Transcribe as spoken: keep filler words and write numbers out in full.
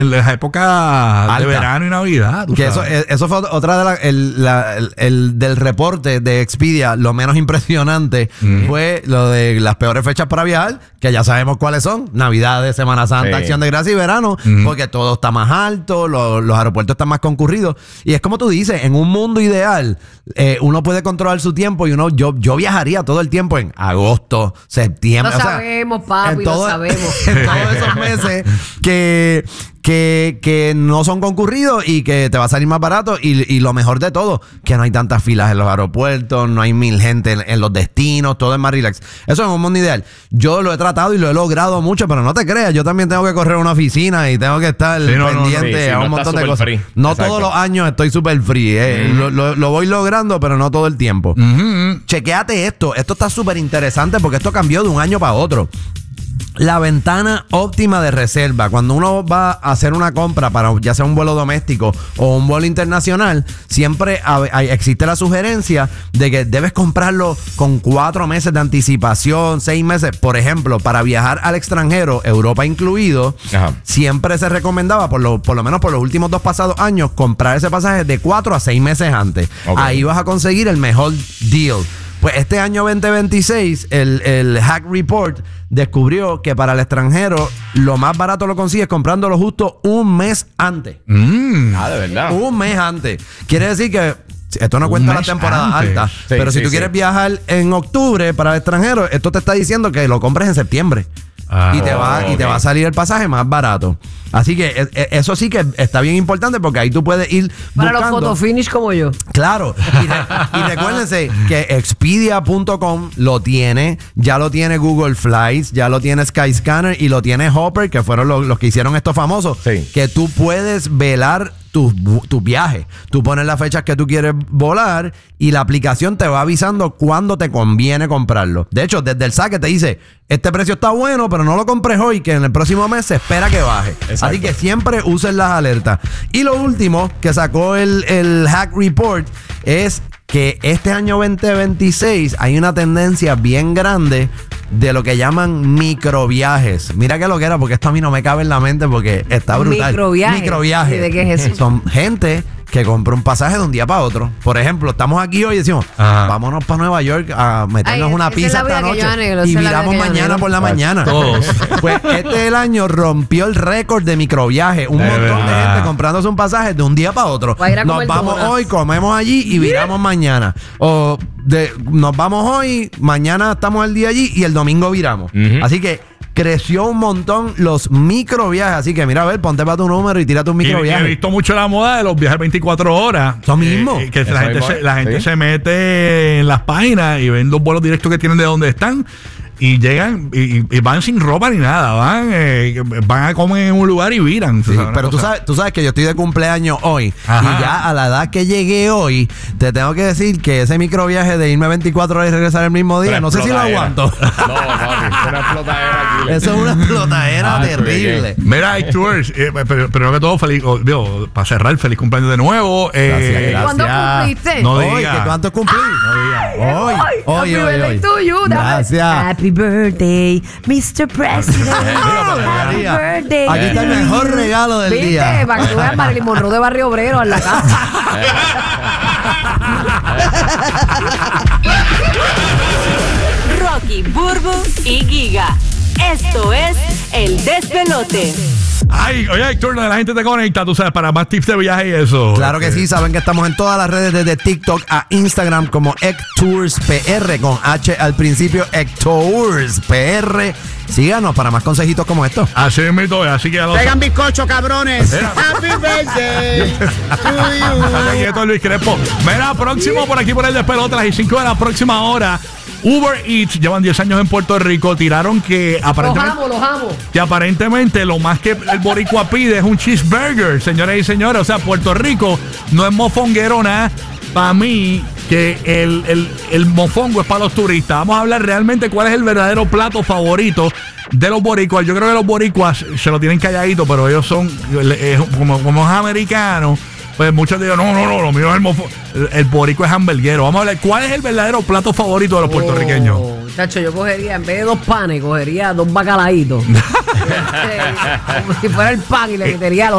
en la época Alta. de verano y Navidad. Que eso, eso fue otra de la, el, la, el, el del reporte de Expedia. Lo menos impresionante mm. fue lo de las peores fechas para viajar, que ya sabemos cuáles son: Navidades, Semana Santa, sí. Acción de Gracias y verano, mm. porque todo está más alto, lo, los aeropuertos están más concurridos. Y es como tú dices, en un mundo ideal, eh, uno puede controlar su tiempo y uno, yo, yo viajaría todo el tiempo en agosto, septiembre. Lo o sabemos, sea, papi, todo, lo sabemos. En todos esos meses que... Que, que no son concurridos y que te va a salir más barato y, y lo mejor de todo, que no hay tantas filas en los aeropuertos, no hay mil gente en, en los destinos, todo es más relax. Eso es un mundo ideal. Yo lo he tratado y lo he logrado mucho, pero no te creas, yo también tengo que correr a una oficina y tengo que estar sí, no, pendiente no, no, sí, sí, a un no montón de cosas. Free. No Exacto. todos los años estoy súper free, eh. mm. lo, lo, lo voy logrando, pero no todo el tiempo. Mm-hmm. Chequéate esto, esto está súper interesante porque esto cambió de un año para otro. La ventana óptima de reserva. Cuando uno va a hacer una compra para ya sea un vuelo doméstico o un vuelo internacional, siempre hay, existe la sugerencia de que debes comprarlo con cuatro meses de anticipación, seis meses. Por ejemplo, para viajar al extranjero, Europa incluido, Ajá. siempre se recomendaba, por lo, por lo menos por los últimos dos pasados años, comprar ese pasaje de cuatro a seis meses antes. Okay. Ahí vas a conseguir el mejor deal. Pues este año veinte veintiséis, el, el Hack Report descubrió que para el extranjero lo más barato lo consigues comprándolo justo un mes antes. Mm. Ah, de verdad. Un mes antes. Quiere decir que esto no cuenta la temporada antes. alta, sí, pero sí, si tú sí. quieres viajar en octubre para el extranjero, esto te está diciendo que lo compres en septiembre. Ah, y, te va, oh, okay. y te va a salir el pasaje más barato. Así que eso sí que está bien importante porque ahí tú puedes ir para buscando. los photofinish como yo. Claro. Y, re, y recuérdense que Expedia punto com lo tiene, ya lo tiene Google Flights, ya lo tiene Skyscanner y lo tiene Hopper, que fueron los, los que hicieron estos famosos. Sí. Que tú puedes velar tus tu viajes. Tú pones las fechas que tú quieres volar y la aplicación te va avisando cuándo te conviene comprarlo. De hecho, desde el saque te dice, este precio está bueno, pero no lo compres hoy, que en el próximo mes se espera que baje. Exacto. Así que siempre usen las alertas. Y lo último que sacó el, el Hack Report es que este año veinte veintiséis hay una tendencia bien grande de lo que llaman microviajes. Mira que lo que era, porque esto a mí no me cabe en la mente porque está brutal. Microviajes. Microviajes. ¿Y de qué es eso? Son gente que compra un pasaje de un día para otro. Por ejemplo, estamos aquí hoy y decimos, Ajá. vámonos para Nueva York a meternos Ay, una pizza esta noche anhelo, y viramos mañana por la mañana. Todos. Pues este del año rompió el récord de microviajes. Un de montón verdad. de gente comprándose un pasaje de un día para otro. Nos vamos donas. hoy, comemos allí y viramos mañana. O de, nos vamos hoy, mañana estamos el día allí y el domingo viramos. Uh-huh. Así que creció un montón los microviajes. Así que mira, a ver, ponte para tu número y tira tus microviajes. He visto mucho la moda de los viajes veinticuatro horas. Eso mismo. Eh, que la gente, se, la gente ¿sí? se mete en las páginas y ven los vuelos directos que tienen de donde están. Y llegan y, y van sin ropa ni nada. Van eh, van a comer en un lugar y viran. Sí, pero tú sabes, tú sabes que yo estoy de cumpleaños hoy. Ajá. Y ya a la edad que llegué hoy, te tengo que decir que ese microviaje de irme veinticuatro horas y regresar el mismo día, no sé si lo aguanto. No, no, es una explotadera aquí. Eso es una explotadera ah, terrible. Mira, Tours, eh, pero, pero que todo, feliz, oh, digo, para cerrar, feliz cumpleaños de nuevo. Eh, gracias, gracias. ¿Cuándo cumpliste? No hoy, diga. ¿Cuánto cumplí? No diga. Hoy, hoy, hoy, hoy. Tuyo, gracias. Happy birthday, mister President. Happy birthday. Aquí está el mejor regalo del ¿Viste? día. Para que tú veas Marilyn Monroe de Barrio Obrero en la casa. Rocky, Burbu y Giga. Esto es El Despelote. Ay, oye, Héctor, la gente te conecta, tú sabes, para más tips de viaje y eso. Claro que sí, saben que estamos en todas las redes, desde TikTok a Instagram como EcToursPR con H al principio, EcToursPR. Síganos para más consejitos como estos. Así es, mito, así que ya lo Pegan bizcocho, cabrones. Happy birthday to you. Luis Crespo. Mira, próximo por aquí por el Despelote, a las cinco de la próxima hora. Uber Eats llevan diez años en Puerto Rico. Tiraron que aparentemente, los amo, los amo. que aparentemente lo más que el boricua pide es un cheeseburger, señoras y señores. O sea, Puerto Rico no es mofonguero nada. Para mí, que el, el, el mofongo es para los turistas. Vamos a hablar realmente cuál es el verdadero plato favorito de los boricuas. Yo creo que los boricuas se lo tienen calladito, pero ellos son, como, como es americano, pues muchos digan, no, no, no, lo mío es el mofongo. El, el boricua es hamburguero. Vamos a ver, ¿cuál es el verdadero plato favorito de los puertorriqueños? Oh, chacho, yo cogería, en vez de dos panes, cogería dos bacalaitos. Como si fuera el pan y le metería los